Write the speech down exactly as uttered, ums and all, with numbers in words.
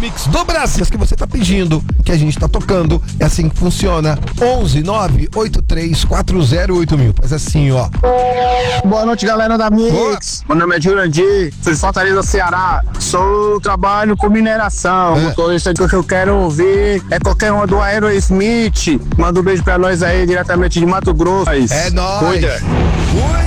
mix do Brasil que você tá pedindo, que a gente tá tocando. É assim que funciona. onze nove oito três quatro zero oito mil. Faz assim, ó. Boa noite, galera da Mix. Meu nome é Jurandir, sou de Fortaleza, Ceará. Sou trabalho com mineração. É. O motorista que eu quero ouvir é qualquer uma do Aerosmith. Manda um beijo pra nós aí, diretamente de Mato Grosso. É nóis. Cuida. Cuida.